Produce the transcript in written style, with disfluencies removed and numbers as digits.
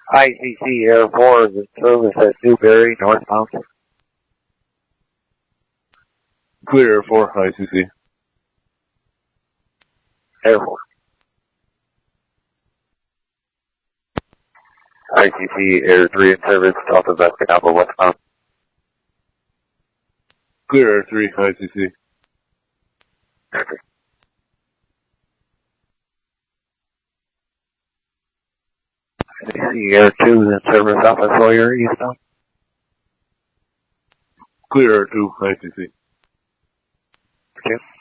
ICC Air 4 is in service at Newberry, northbound. Clear Air 4, ICC. Air 4. ICC Air 3 in service, south of Escanaba, westbound. Clear Air 3, ICC. ICC Air 2 is in service, south of Sawyer, eastbound. Clear Air 2, ICC. Okay.